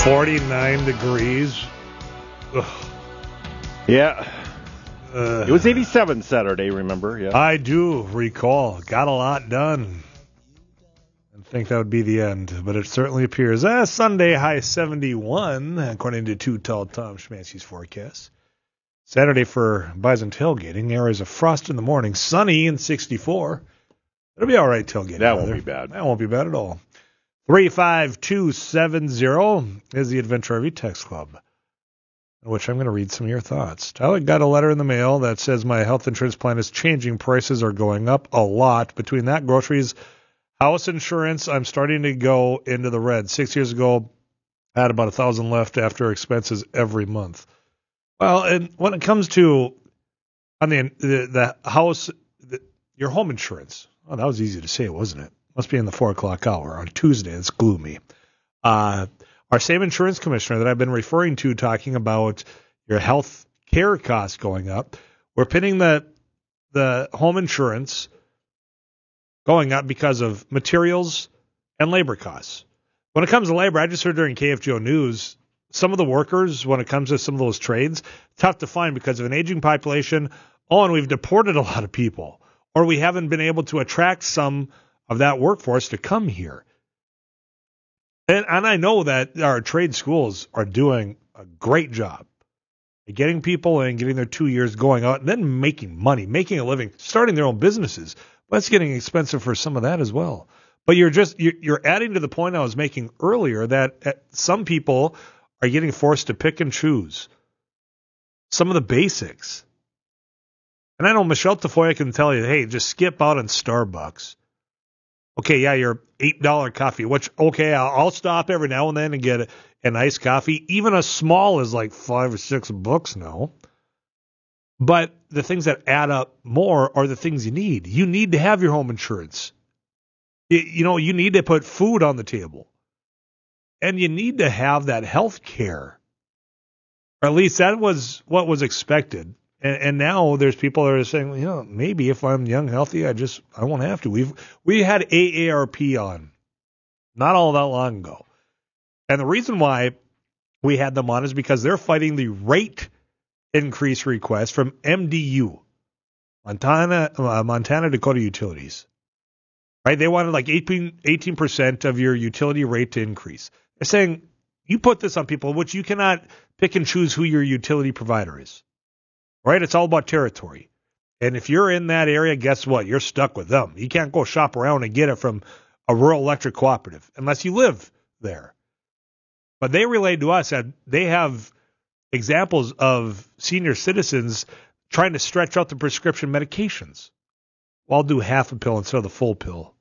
49 degrees. Ugh. Yeah. It was 87 Saturday, remember? Yeah. I do recall. Got a lot done. I think that would be the end, but it certainly appears. Sunday, high 71, according to Too Tall Tom Schmancy's forecast. Saturday for Bison tailgating. Areas of frost in the morning. Sunny and 64. It'll be all right tailgating. That won't be bad. That won't be bad at all. 35270 is the Adventure RV Text Club, in which I'm going to read some of your thoughts. Tyler got a letter in the mail that says my health insurance plan is changing. Prices are going up a lot. Between that, groceries, house insurance, I'm starting to go into the red. 6 years ago, I had about $1,000 left after expenses every month. Well, and when it comes to on the house, your home insurance, oh, that was easy to say, wasn't it? Must be in the 4 o'clock hour on Tuesday. It's gloomy. Our same insurance commissioner that I've been referring to talking about your health care costs going up, we're pinning the home insurance going up because of materials and labor costs. When it comes to labor, I just heard during KFGO News, some of the workers, when it comes to some of those trades, tough to find because of an aging population. Oh, and we've deported a lot of people, or we haven't been able to attract some of that workforce to come here. And I know that our trade schools are doing a great job at getting people in, getting their 2 years going out, and then making money, making a living, starting their own businesses. But it's getting expensive for some of that as well. But you're adding to the point I was making earlier that some people are getting forced to pick and choose some of the basics. And I know Michelle Tafoya can tell you, hey, just skip out on Starbucks. Okay, yeah, your $8 coffee, which, okay, I'll stop every now and then and get a nice coffee. Even a small is like $5 or $6 now. But the things that add up more are the things you need. You need to have your home insurance. You need to put food on the table. And you need to have that health care. Or at least that was what was expected. And now there's people that are saying, maybe if I'm young, healthy, I won't have to. We had AARP on not all that long ago. And the reason why we had them on is because they're fighting the rate increase request from MDU, Montana Dakota Utilities. Right? They wanted like 18% of your utility rate to increase. They're saying you put this on people, which you cannot pick and choose who your utility provider is. Right? It's all about territory. And if you're in that area, guess what? You're stuck with them. You can't go shop around and get it from a rural electric cooperative unless you live there. But they relayed to us that they have examples of senior citizens trying to stretch out the prescription medications. Well, I'll do half a pill instead of the full pill.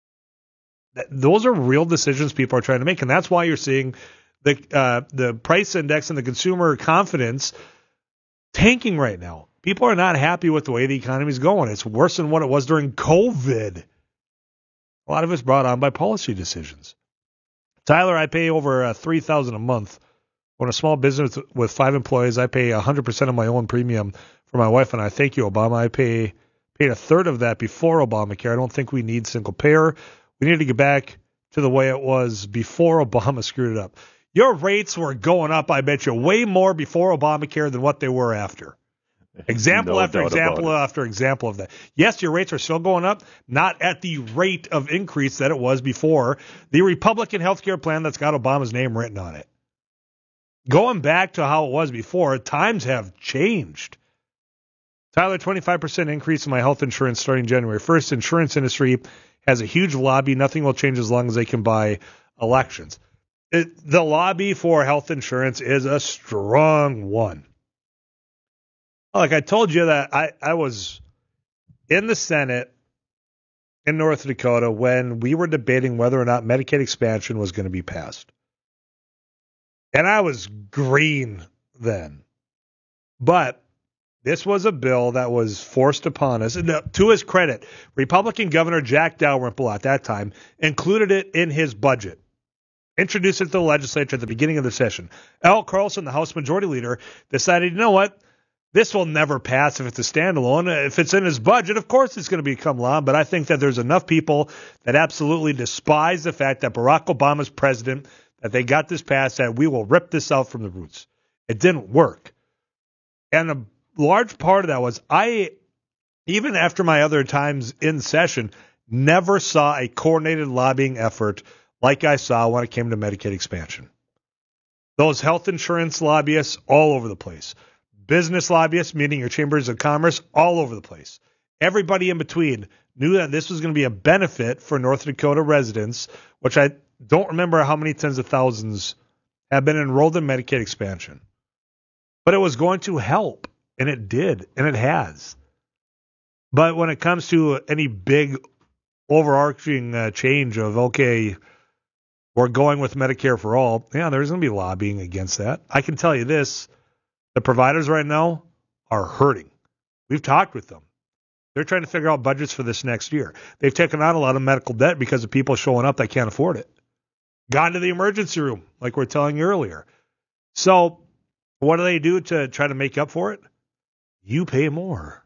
Those are real decisions people are trying to make. And that's why you're seeing the price index and the consumer confidence tanking right now. People are not happy with the way the economy is going. It's worse than what it was during COVID. A lot of it's brought on by policy decisions. Tyler, I pay over $3,000 a month. On a small business with 5 employees, I pay 100% of my own premium for my wife and I. Thank you, Obama. I paid a third of that before Obamacare. I don't think we need single payer. We need to get back to the way it was before Obama screwed it up. Your rates were going up, I bet you, way more before Obamacare than what they were after. Example after example after example of that. Yes, your rates are still going up, not at the rate of increase that it was before the Republican healthcare plan that's got Obama's name written on it. Going back to how it was before, times have changed. Tyler, 25% increase in my health insurance starting January 1st. Insurance industry has a huge lobby. Nothing will change as long as they can buy elections. The lobby for health insurance is a strong one. Like I told you that I was in the Senate in North Dakota when we were debating whether or not Medicaid expansion was going to be passed. And I was green then. But this was a bill that was forced upon us. And to his credit, Republican Governor Jack Dalrymple at that time included it in his budget. Introduced it to the legislature at the beginning of the session. Al Carlson, the House Majority Leader, decided, you know what? This will never pass if it's a standalone. If it's in his budget, of course it's going to become law. But I think that there's enough people that absolutely despise the fact that Barack Obama's president, that they got this passed that we will rip this out from the roots. It didn't work. And a large part of that was even after my other times in session, never saw a coordinated lobbying effort like I saw when it came to Medicaid expansion. Those health insurance lobbyists all over the place. Business lobbyists, meaning your chambers of commerce, all over the place. Everybody in between knew that this was going to be a benefit for North Dakota residents, which I don't remember how many tens of thousands have been enrolled in Medicaid expansion. But it was going to help, and it did, and it has. But when it comes to any big overarching change of, okay, we're going with Medicare for all, yeah, there's going to be lobbying against that. I can tell you this, the providers right now are hurting. We've talked with them. They're trying to figure out budgets for this next year. They've taken on a lot of medical debt because of people showing up that can't afford it. Gone to the emergency room, like we're telling you earlier. So what do they do to try to make up for it? You pay more.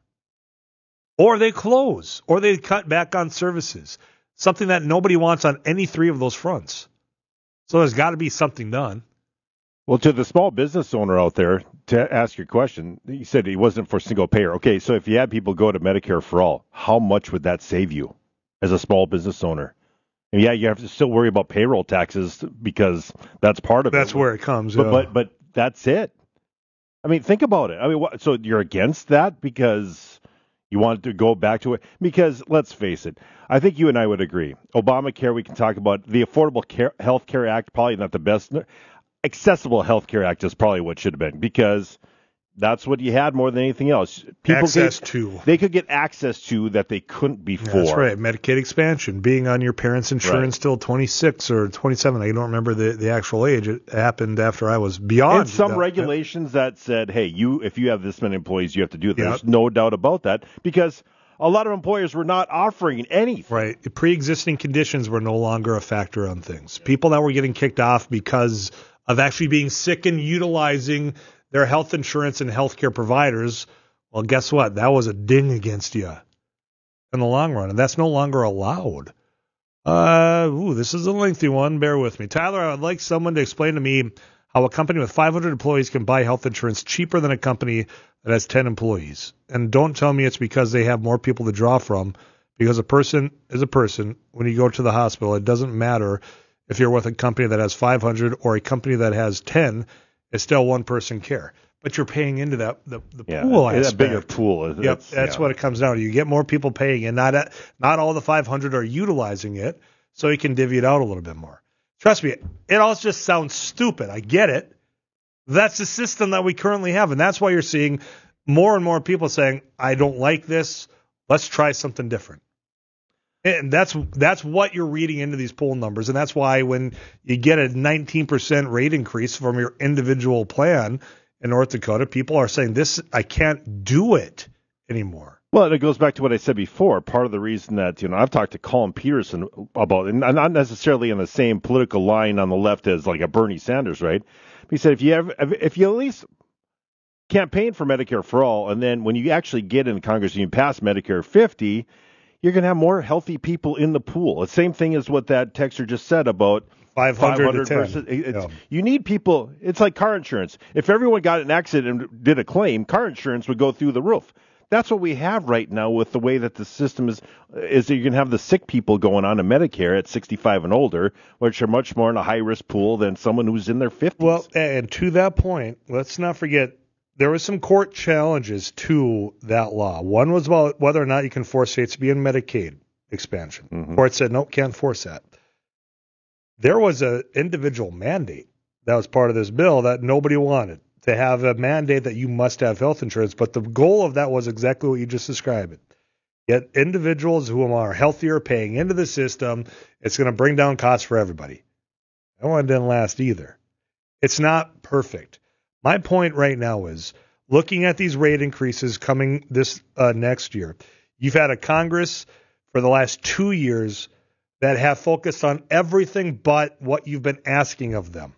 Or they close, or they cut back on services, something that nobody wants on any three of those fronts. So there's got to be something done. Well, to the small business owner out there, to ask your question, you said it wasn't for single payer. Okay, so if you had people go to Medicare for all, how much would that save you as a small business owner? And yeah, you have to still worry about payroll taxes because that's part of it. That's where it comes. But that's it. I mean, think about it. I mean, so you're against that because you want to go back to it? Because let's face it, I think you and I would agree. Obamacare, we can talk about. The Affordable Health Care Act, probably not the best. Accessible Health Care Act is probably what should have been because that's what you had more than anything else. They could get access to that they couldn't before. Yeah, that's right. Medicaid expansion, being on your parents' insurance till 26 or 27. I don't remember the actual age. It happened after I was beyond. And some regulations that said, hey, if you have this many employees, you have to do it. There's no doubt about that because a lot of employers were not offering anything. Right. Pre-existing conditions were no longer a factor on things. People that were getting kicked off because of actually being sick and utilizing their health insurance and healthcare providers, well, guess what? That was a ding against you in the long run, and that's no longer allowed. This is a lengthy one. Bear with me. Tyler, I would like someone to explain to me how a company with 500 employees can buy health insurance cheaper than a company that has 10 employees. And don't tell me it's because they have more people to draw from, because a person is a person. When you go to the hospital, it doesn't matter if you're with a company that has 500 or a company that has 10, it's still one-person care. But you're paying into the pool aspect. That bigger pool. That's what it comes down to. You get more people paying, and not all the 500 are utilizing it, so you can divvy it out a little bit more. Trust me, it all just sounds stupid. I get it. That's the system that we currently have, and that's why you're seeing more and more people saying, I don't like this. Let's try something different. And that's what you're reading into these poll numbers, and that's why when you get a 19% rate increase from your individual plan in North Dakota, people are saying, this, I can't do it anymore. Well, it goes back to what I said before. Part of the reason that, I've talked to Colin Peterson about, and not necessarily in the same political line on the left as like a Bernie Sanders, right? He said if you at least campaign for Medicare for all, and then when you actually get in Congress and you pass Medicare 50, you're going to have more healthy people in the pool. The same thing as what that texter just said about 500 versus. You need people. It's like car insurance. If everyone got in an accident and did a claim, car insurance would go through the roof. That's what we have right now with the way that the system is that you can have the sick people going on to Medicare at 65 and older, which are much more in a high-risk pool than someone who's in their 50s. Well, and to that point, let's not forget, there was some court challenges to that law. One was about whether or not you can force states to be in Medicaid expansion. Mm-hmm. Court said, no, can't force that. There was an individual mandate that was part of this bill that nobody wanted, to have a mandate that you must have health insurance. But the goal of that was exactly what you just described it. Get individuals who are healthier paying into the system. It's going to bring down costs for everybody. That one didn't last either. It's not perfect. My point right now is looking at these rate increases coming this next year. You've had a Congress for the last 2 years that have focused on everything but what you've been asking of them.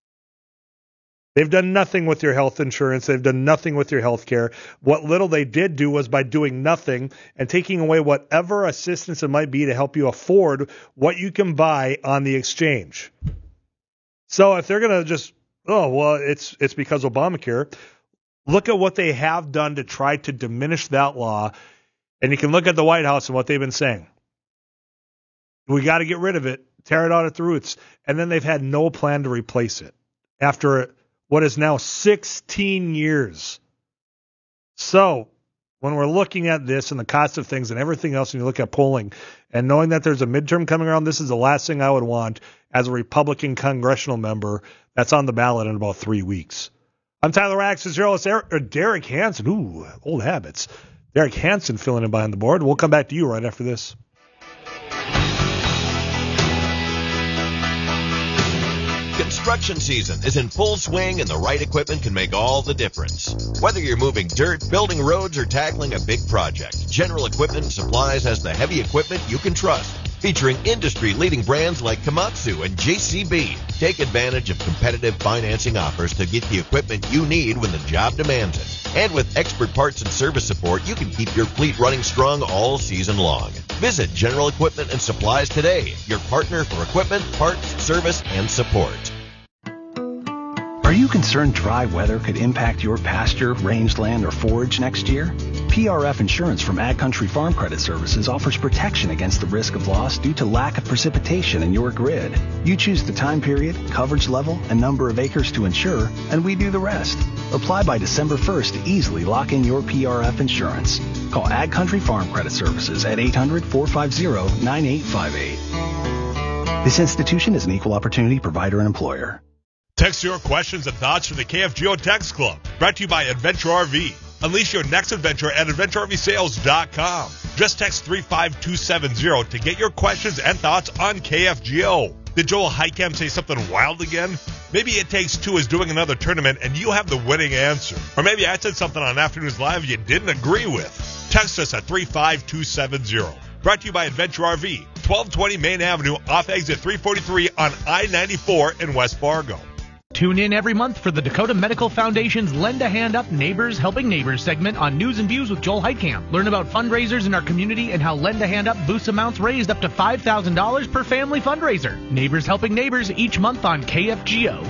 They've done nothing with your health insurance. They've done nothing with your health care. What little they did do was by doing nothing and taking away whatever assistance it might be to help you afford what you can buy on the exchange. So if they're going to just, it's because Obamacare, look at what they have done to try to diminish that law. And you can look at the White House and what they've been saying. We got to get rid of it, tear it out at the roots. And then they've had no plan to replace it after what is now 16 years. So when we're looking at this and the cost of things and everything else, and you look at polling and knowing that there's a midterm coming around, this is the last thing I would want as a Republican congressional member that's on the ballot in about 3 weeks. I'm Tyler Axis, Derek Hansen. Ooh, old habits. Derek Hansen filling in behind the board. We'll come back to you right after this. Construction season is in full swing, and the right equipment can make all the difference. Whether you're moving dirt, building roads, or tackling a big project, General Equipment and Supplies has the heavy equipment you can trust. Featuring industry-leading brands like Komatsu and JCB. Take advantage of competitive financing offers to get the equipment you need when the job demands it. And with expert parts and service support, you can keep your fleet running strong all season long. Visit General Equipment and Supplies today, your partner for equipment, parts, service, and support. Are you concerned dry weather could impact your pasture, rangeland, or forage next year? PRF Insurance from Ag Country Farm Credit Services offers protection against the risk of loss due to lack of precipitation in your grid. You choose the time period, coverage level, and number of acres to insure, and we do the rest. Apply by December 1st to easily lock in your PRF insurance. Call Ag Country Farm Credit Services at 800-450-9858. This institution is an equal opportunity provider and employer. Text your questions and thoughts from the KFGO Text Club. Brought to you by Adventure RV. Unleash your next adventure at AdventureRVSales.com. Just text 35270 to get your questions and thoughts on KFGO. Did Joel Heitkamp say something wild again? Maybe It Takes Two is doing another tournament and you have the winning answer. Or maybe I said something on Afternoons Live you didn't agree with. Text us at 35270. Brought to you by Adventure RV, 1220 Main Avenue off exit 343 on I-94 in West Fargo. Tune in every month for the Dakota Medical Foundation's Lend a Hand Up Neighbors Helping Neighbors segment on News and Views with Joel Heitkamp. Learn about fundraisers in our community and how Lend a Hand Up boosts amounts raised up to $5,000 per family fundraiser. Neighbors Helping Neighbors each month on KFGO.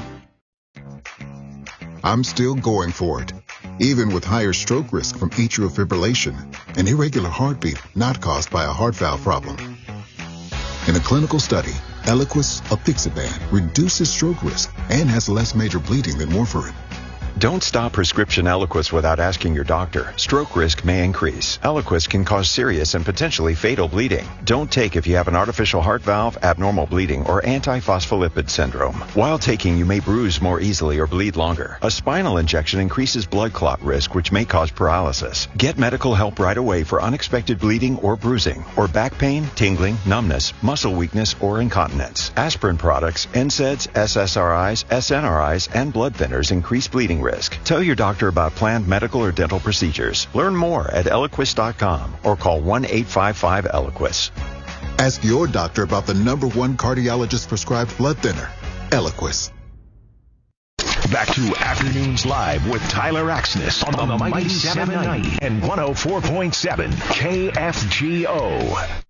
I'm still going for it, even with higher stroke risk from atrial fibrillation, an irregular heartbeat not caused by a heart valve problem. In a clinical study, Eliquis apixaban reduces stroke risk and has less major bleeding than warfarin. Don't stop prescription Eliquis without asking your doctor. Stroke risk may increase. Eliquis can cause serious and potentially fatal bleeding. Don't take if you have an artificial heart valve, abnormal bleeding, or antiphospholipid syndrome. While taking, you may bruise more easily or bleed longer. A spinal injection increases blood clot risk, which may cause paralysis. Get medical help right away for unexpected bleeding or bruising, or back pain, tingling, numbness, muscle weakness, or incontinence. Aspirin products, NSAIDs, SSRIs, SNRIs, and blood thinners increase bleeding risk. Tell your doctor about planned medical or dental procedures. Learn more at Eliquis.com or call 1-855-ELIQUIS. Ask your doctor about the #1 cardiologist prescribed blood thinner, Eliquis. Back to Afternoons Live with Tyler Axness on the Mighty 790 and 104.7 KFGO.